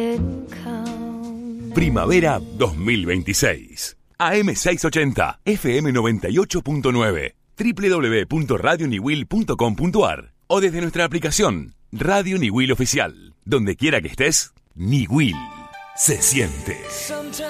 Primavera 2026. AM680, FM 98.9, www.radioniwil.com.ar o desde nuestra aplicación Radio Niwil Oficial. Donde quiera que estés, Niwil se siente.